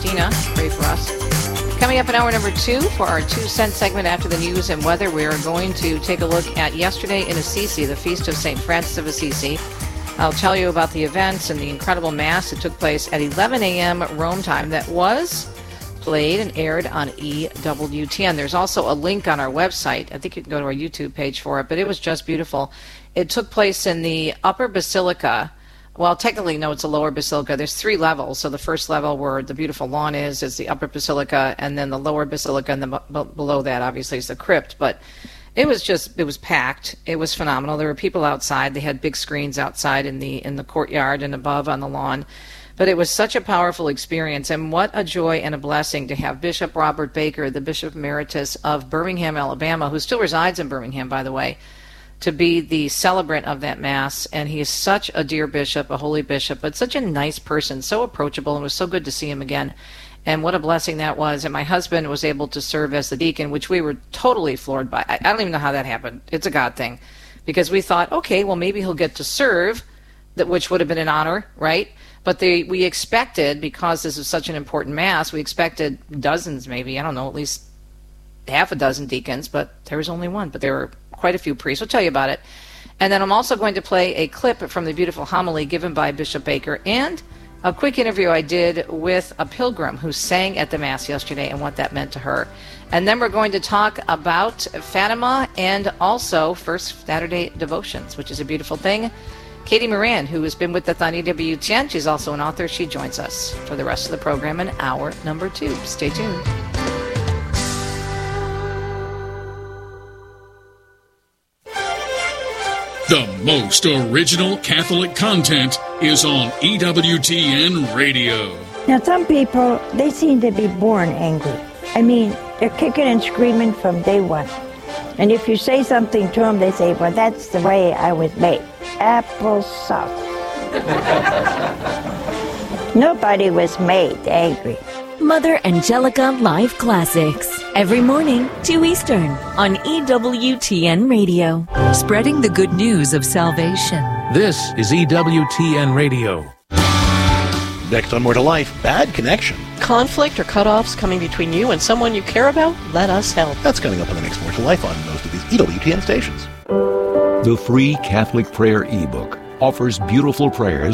Christina, pray for us. Coming up in hour number 2 for our 2-cent segment after the news and weather, we are going to take a look at yesterday in Assisi, the Feast of St. Francis of Assisi. I'll tell you about the events and the incredible Mass that took place at 11 a.m. Rome time that was played and aired on EWTN. There's also a link on our website. I think you can go to our YouTube page for it, but it was just beautiful. It took place in the Upper Basilica. Well, technically, no, it's a lower basilica. There's 3 levels. So the first level where the beautiful lawn is the upper basilica, and then the lower basilica, and then below that, obviously, is the crypt. But it was packed. It was phenomenal. There were people outside. They had big screens outside in the courtyard and above on the lawn. But it was such a powerful experience, and what a joy and a blessing to have Bishop Robert Baker, the Bishop Emeritus of Birmingham, Alabama, who still resides in Birmingham, by the way, to be the celebrant of that Mass. And he is such a dear bishop, a holy bishop, but such a nice person, so approachable, and it was so good to see him again. And what a blessing that was. And my husband was able to serve as the deacon, which we were totally floored by. I don't even know how that happened. It's a God thing. Because we thought, okay, well, maybe he'll get to serve, which would have been an honor, right? But we expected, because this is such an important Mass, we expected dozens maybe, I don't know, at least half a dozen deacons, but there was only one. But there were quite a few priests. I'll tell you about it. And then I'm also going to play a clip from the beautiful homily given by Bishop Baker and a quick interview I did with a pilgrim who sang at the Mass yesterday and what that meant to her. And then we're going to talk about Fatima and also First Saturday devotions, which is a beautiful thing. Katie Moran, who has been with us on EWTN, she's also an author. She joins us for the rest of the program in hour number 2. Stay tuned. The most original Catholic content is on EWTN Radio. Now, some people, they seem to be born angry. I mean, they're kicking and screaming from day one. And if you say something to them, they say, well, that's the way I was made. Applesauce. Nobody was made angry. Mother Angelica Live Classics. Every morning, 2 Eastern, on EWTN Radio. Spreading the good news of salvation. This is EWTN Radio. Next on More to Life, bad connection. Conflict or cutoffs coming between you and someone you care about? Let us help. That's coming up on the next More to Life on most of these EWTN stations. The free Catholic Prayer ebook offers beautiful prayers